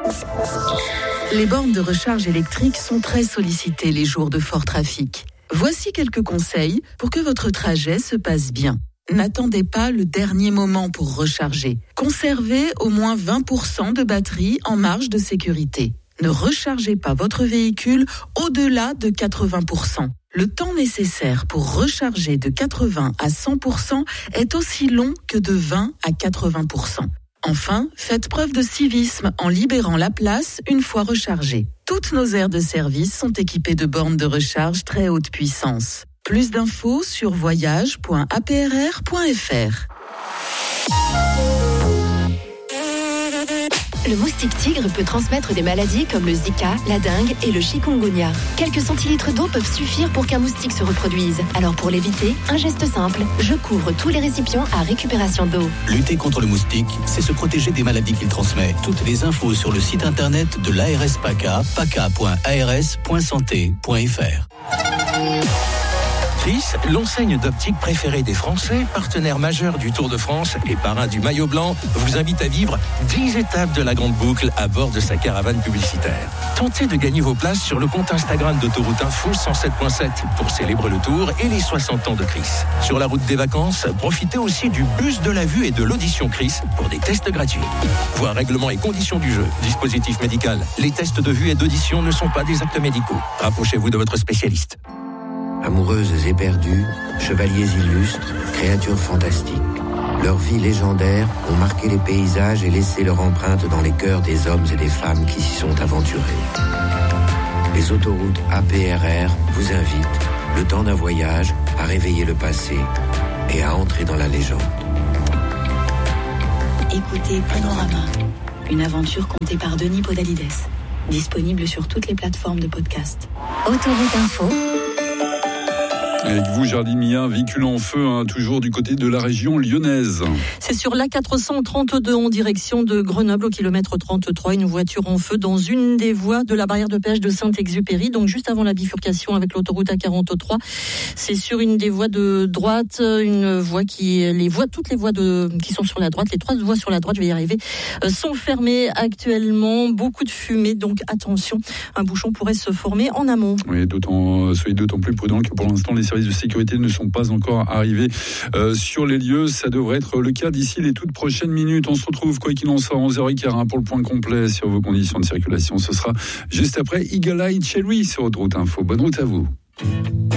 Les bornes de recharge électrique sont très sollicitées les jours de fort trafic. Voici quelques conseils pour que votre trajet se passe bien. N'attendez pas le dernier moment pour recharger. Conservez au moins 20% de batterie en marge de sécurité. Ne rechargez pas votre véhicule au-delà de 80%. Le temps nécessaire pour recharger de 80 à 100% est aussi long que de 20 à 80%. Enfin, faites preuve de civisme en libérant la place une fois rechargée. Toutes nos aires de service sont équipées de bornes de recharge très haute puissance. Plus d'infos sur voyage.aprr.fr. Le moustique tigre peut transmettre des maladies comme le Zika, la dengue et le chikungunya. Quelques centilitres d'eau peuvent suffire pour qu'un moustique se reproduise. Alors pour l'éviter, un geste simple, je couvre tous les récipients à récupération d'eau. Lutter contre le moustique, c'est se protéger des maladies qu'il transmet. Toutes les infos sur le site internet de l'ARS PACA, paca.ars.santé.fr. Chris, l'enseigne d'optique préférée des Français, partenaire majeur du Tour de France et parrain du maillot blanc, vous invite à vivre 10 étapes de la Grande Boucle à bord de sa caravane publicitaire. Tentez de gagner vos places sur le compte Instagram d'Autoroute Info 107.7 pour célébrer le Tour et les 60 ans de Chris. Sur la route des vacances, profitez aussi du bus de la vue et de l'audition Chris pour des tests gratuits. Voir règlements et conditions du jeu, dispositif médical. Les tests de vue et d'audition ne sont pas des actes médicaux. Rapprochez-vous de votre spécialiste. Amoureuses éperdues, chevaliers illustres, créatures fantastiques. Leurs vies légendaires ont marqué les paysages et laissé leur empreinte dans les cœurs des hommes et des femmes qui s'y sont aventurés. Les autoroutes APRR vous invitent, le temps d'un voyage, à réveiller le passé et à entrer dans la légende. Écoutez Panorama, une aventure contée par Denis Podalides. Disponible sur toutes les plateformes de podcast. Autoroute Info. Avec vous, Géraldine Mia, véhicule en feu, toujours du côté de la région lyonnaise. C'est sur l'A432 en direction de Grenoble au kilomètre 33. Une voiture en feu dans une des voies de la barrière de péage de Saint-Exupéry, donc juste avant la bifurcation avec l'autoroute A43. C'est sur une des voies de droite, une voie toutes les voies qui sont sur la droite, les 3 voies sur la droite, je vais y arriver, sont fermées actuellement. Beaucoup de fumée, donc attention, un bouchon pourrait se former en amont. Oui, soyez d'autant plus prudents que pour l'instant, les services de sécurité ne sont pas encore arrivés sur les lieux. Ça devrait être le cas d'ici les toutes prochaines minutes. On se retrouve, quoi qu'il en soit, 11h15 pour le point complet sur vos conditions de circulation. Ce sera juste après Eagle Eye Cherry sur Autoroute Info. Bonne route à vous.